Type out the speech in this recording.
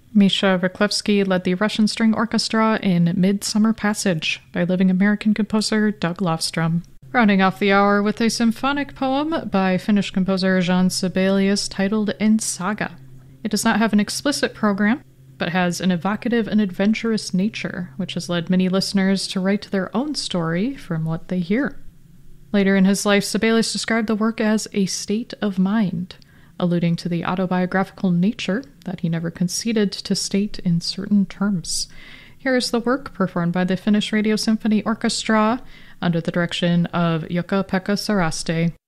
Misha Riklevsky led the Russian String Orchestra in Midsummer Passage by living American composer Doug Lofstrom. Rounding off the hour with a symphonic poem by Finnish composer Jan Sibelius titled En Saga. It does not have an explicit program, but has an evocative and adventurous nature, which has led many listeners to write their own story from what they hear. Later in his life, Sibelius described the work as a state of mind, alluding to the autobiographical nature that he never conceded to state in certain terms. Here is the work performed by the Finnish Radio Symphony Orchestra under the direction of Jukka-Pekka Saraste.